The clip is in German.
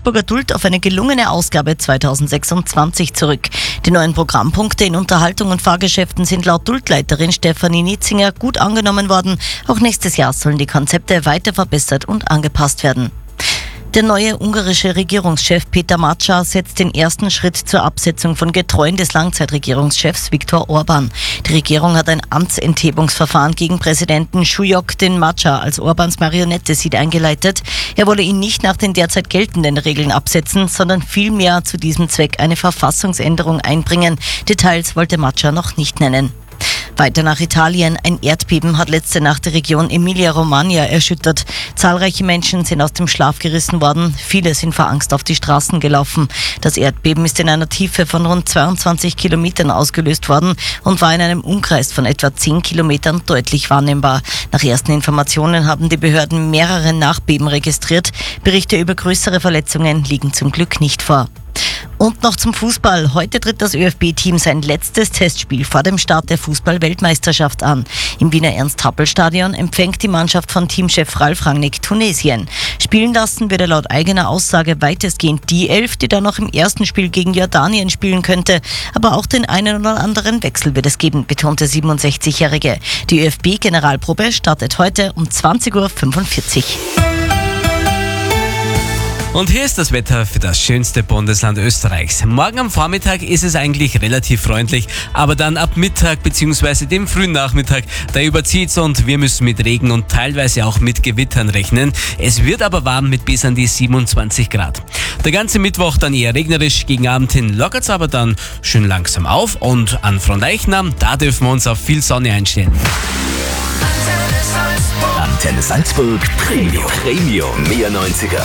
Salzburger Duld auf eine gelungene Ausgabe 2026 zurück. Die neuen Programmpunkte in Unterhaltung und Fahrgeschäften sind laut Duldleiterin Stefanie Nietzinger gut angenommen worden. Auch nächstes Jahr sollen die Konzepte weiter verbessert und angepasst werden. Der neue ungarische Regierungschef Peter Macsa setzt den ersten Schritt zur Absetzung von Getreuen des Langzeitregierungschefs Viktor Orban. Die Regierung hat ein Amtsenthebungsverfahren gegen Präsidenten Schujok, den Macsa als Orbans Marionette sieht, eingeleitet. Er wolle ihn nicht nach den derzeit geltenden Regeln absetzen, sondern vielmehr zu diesem Zweck eine Verfassungsänderung einbringen. Details wollte Macsa noch nicht nennen. Weiter nach Italien. Ein Erdbeben hat letzte Nacht die Region Emilia-Romagna erschüttert. Zahlreiche Menschen sind aus dem Schlaf gerissen worden. Viele sind vor Angst auf die Straßen gelaufen. Das Erdbeben ist in einer Tiefe von rund 22 Kilometern ausgelöst worden und war in einem Umkreis von etwa 10 Kilometern deutlich wahrnehmbar. Nach ersten Informationen haben die Behörden mehrere Nachbeben registriert. Berichte über größere Verletzungen liegen zum Glück nicht vor. Und noch zum Fußball. Heute tritt das ÖFB-Team sein letztes Testspiel vor dem Start der Fußball-Weltmeisterschaft an. Im Wiener Ernst-Happel-Stadion empfängt die Mannschaft von Teamchef Ralf Rangnick Tunesien. Spielen lassen wird er laut eigener Aussage weitestgehend die Elf, die dann noch im ersten Spiel gegen Jordanien spielen könnte. Aber auch den einen oder anderen Wechsel wird es geben, betonte 67-Jährige. Die ÖFB-Generalprobe startet heute um 20:45 Uhr. Und hier ist das Wetter für das schönste Bundesland Österreichs. Morgen am Vormittag ist es eigentlich relativ freundlich, aber dann ab Mittag bzw. dem frühen Nachmittag, da überzieht's und wir müssen mit Regen und teilweise auch mit Gewittern rechnen. Es wird aber warm mit bis an die 27 Grad. Der ganze Mittwoch dann eher regnerisch, gegen Abend hin lockert's aber dann schön langsam auf und an Fronleichnam, da dürfen wir uns auf viel Sonne einstellen. Antenne Salzburg Premium. Mehr 90er.